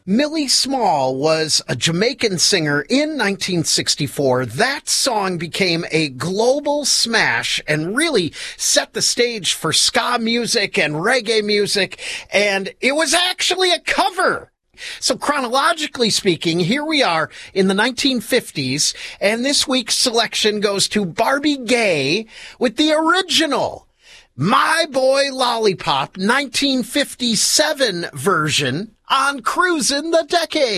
Millie Small was a Jamaican singer in 1964. That song became a global smash and really set the stage for ska music and reggae music, and it was actually a cover. So chronologically speaking, here we are in the 1950s, and this week's selection goes to Barbie Gay with the original My Boy Lollipop 1957 version on Cruisin' the Decade.